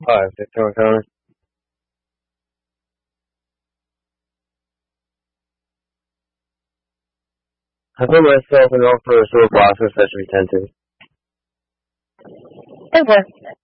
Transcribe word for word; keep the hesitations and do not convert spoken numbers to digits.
Hi, Victor McConnor. I put myself in all for a slow process that should be tend to. It worked.